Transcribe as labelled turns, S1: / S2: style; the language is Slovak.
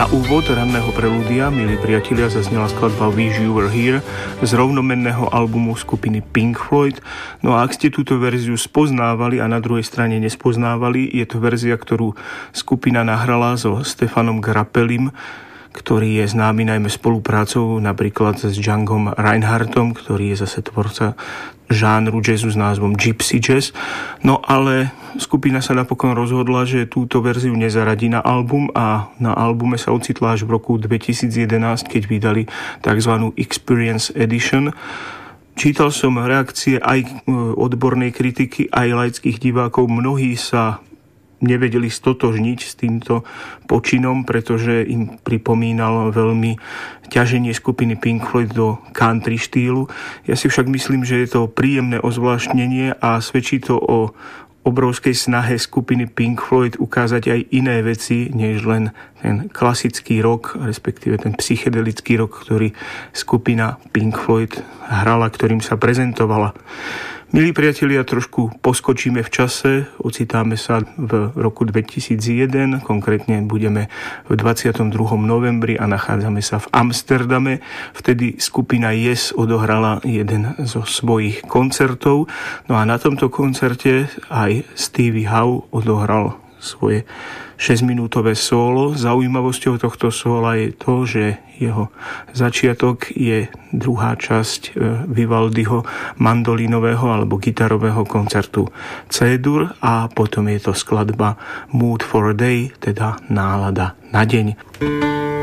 S1: Na úvod ranného prelúdia, milí priatelia, zaznela skladba Wish You Were Here z rovnomenného albumu skupiny Pink Floyd. No a ak ste túto verziu spoznávali a na druhej strane nespoznávali, je to verzia, ktorú skupina nahrala so Stefanom Grappelim, ktorý je známy najmä spoluprácou napríklad s Djanghom Reinhardtom, ktorý je zase tvorca žánru jazzu s názvom Gypsy Jazz. No ale skupina sa napokon rozhodla, že túto verziu nezaradí na album a na albume sa ocitla až v roku 2011, keď vydali tzv. Experience Edition. Čítal som reakcie aj odbornej kritiky, aj laických divákov. Mnohí sa nevedeli stotožniť s týmto počinom, pretože im pripomínal veľmi ťaženie skupiny Pink Floyd do country štýlu. Ja si však myslím, že je to príjemné ozvláštnenie a svedčí to o obrovskej snahe skupiny Pink Floyd ukázať aj iné veci, než len ten klasický rock, respektíve ten psychedelický rock, ktorý skupina Pink Floyd hrala, ktorým sa prezentovala. Milí priatelia, trošku poskočíme v čase, ocitáme sa v roku 2001, konkrétne budeme v 22. novembri a nachádzame sa v Amsterdame. Vtedy skupina Yes odohrala jeden zo svojich koncertov, no a na tomto koncerte aj Stevie Howe odohral svoje 6-minútové solo. Zaujímavosťou tohto sóla je to, že jeho začiatok je druhá časť Vivaldiho mandolínového alebo gitarového koncertu C-dur a potom je to skladba Mood for a Day, teda nálada na deň.